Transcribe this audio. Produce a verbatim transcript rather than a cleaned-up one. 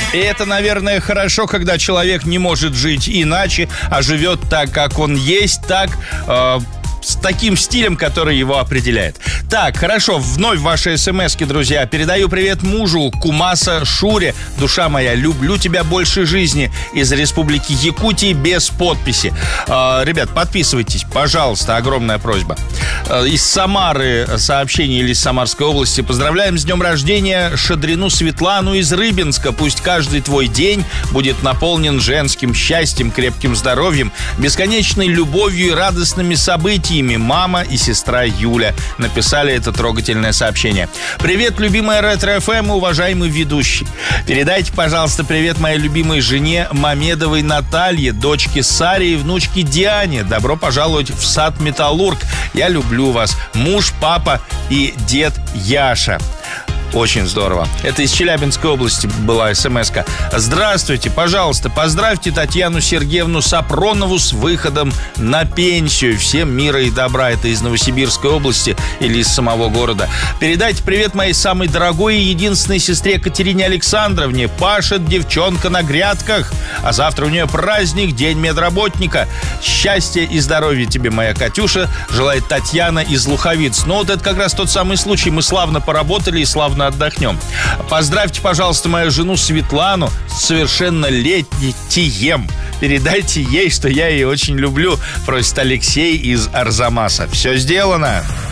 И это, наверное, хорошо, когда человек не может жить иначе, а живет так, как он есть, так... Э, с таким стилем, который его определяет. Так, хорошо, вновь ваши смски, друзья. Передаю привет мужу Кумаса Шуре. Душа моя, люблю тебя больше жизни. Из республики Якутии без подписи. э, Ребят, подписывайтесь, пожалуйста, огромная просьба. э, Из Самары сообщение, или из Самарской области. Поздравляем с днем рождения Шадрину Светлану из Рыбинска. Пусть каждый твой день будет наполнен женским счастьем, крепким здоровьем, бесконечной любовью и радостными событиями. Мама и сестра Юля написали это трогательное сообщение. Привет, любимая Ретро-эф эм и уважаемый ведущий. Передайте, пожалуйста, привет моей любимой жене Мамедовой Наталье, дочке Саре и внучке Диане. Добро пожаловать в сад Металлург. Я люблю вас. Муж, папа и дед Яша. Очень здорово. Это из Челябинской области была смс-ка. Здравствуйте, пожалуйста, поздравьте Татьяну Сергеевну Сапронову с выходом на пенсию. Всем мира и добра. Это из Новосибирской области или из самого города. Передайте привет моей самой дорогой и единственной сестре Катерине Александровне. Пашет девчонка на грядках. А завтра у нее праздник, День медработника. Счастья и здоровья тебе, моя Катюша, желает Татьяна из Луховиц. Ну вот это как раз тот самый случай. Мы славно поработали и славно отдохнем. Поздравьте, пожалуйста, мою жену Светлану с совершеннолетием. Передайте ей, что я ее очень люблю, просит Алексей из Арзамаса. Все сделано.